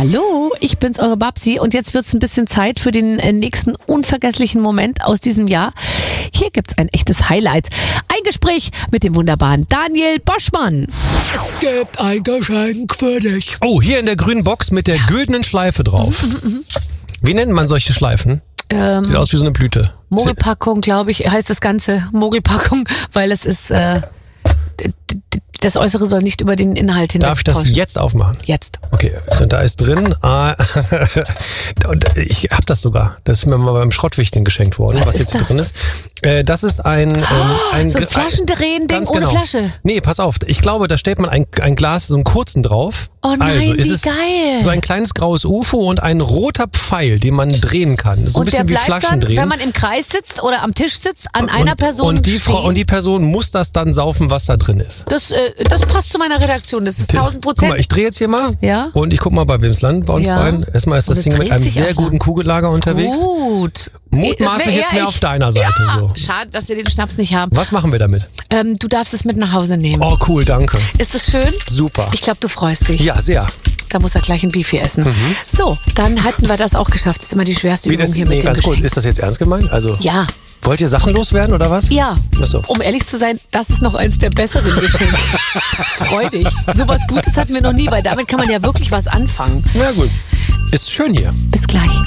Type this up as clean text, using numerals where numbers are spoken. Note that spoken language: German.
Hallo, ich bin's, eure Babsi, und jetzt wird's ein bisschen Zeit für den nächsten unvergesslichen Moment aus diesem Jahr. Hier gibt's ein echtes Highlight. Ein Gespräch mit dem wunderbaren Daniel Boschmann. Es gibt ein Geschenk für dich. Oh, hier in der grünen Box mit der güldenen Schleife drauf. Wie nennt man solche Schleifen? Sieht aus wie so eine Blüte. Mogelpackung, glaube ich, heißt das Ganze. Mogelpackung, weil es ist... das Äußere soll nicht über den Inhalt hinweg Darf ich das jetzt aufmachen? Jetzt. Okay, da ist drin. Und ich habe das sogar. Das ist mir mal beim Schrottwichteln geschenkt worden, was jetzt hier drin ist. Das ist ein so ein Flaschendrehen-Ding ohne Flasche. Nee, pass auf. Ich glaube, da stellt man ein Glas, so einen kurzen drauf. Oh nein, also, wie geil. So ein kleines graues UFO und ein roter Pfeil, den man drehen kann. So ein und bisschen der wie bleibt Flaschen dann, drehen. wenn man im Kreis sitzt oder am Tisch sitzt, an einer Person und die stehen. Und die Person muss das dann saufen, was da drin ist. Das passt zu meiner Redaktion. Das ist 1000%. Guck mal, ich drehe jetzt hier mal. Ja. Und ich guck mal, bei wem es landet, bei uns beiden. Erstmal ist das Ding mit einem sehr guten Kugellager unterwegs. Gut. Mutmaßlich jetzt mehr auf deiner Seite. Ja. So. Schade, dass wir den Schnaps nicht haben. Was machen wir damit? Du darfst es mit nach Hause nehmen. Oh, cool, danke. Ist es schön? Super. Ich glaube, du freust dich. Ja, sehr. Da muss er gleich ein Beefy essen. So, dann hatten wir das auch geschafft. Das ist immer die schwerste Übung hier mit dem ganz Geschenk. kurz, ist das jetzt ernst gemeint? Also, Ja. wollt ihr Sachen loswerden oder was? Ja. Ach so. Um ehrlich zu sein, das ist noch eins der besseren Geschenke. Freu dich. So was Gutes hatten wir noch nie, weil damit kann man ja wirklich was anfangen. Na gut. Ist schön hier. Bis gleich.